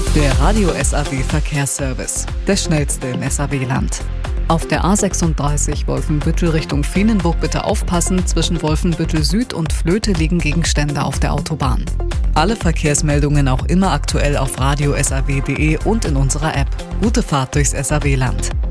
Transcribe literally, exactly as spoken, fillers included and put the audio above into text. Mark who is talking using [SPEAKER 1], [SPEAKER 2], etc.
[SPEAKER 1] Der Radio S A W Verkehrsservice, der schnellste im S A W-Land. Auf der A sechsunddreißig Wolfenbüttel Richtung Feenenburg bitte aufpassen, zwischen Wolfenbüttel Süd und Flöte liegen Gegenstände auf der Autobahn. Alle Verkehrsmeldungen auch immer aktuell auf radio s a w punkt d e und in unserer App. Gute Fahrt durchs S A W-Land.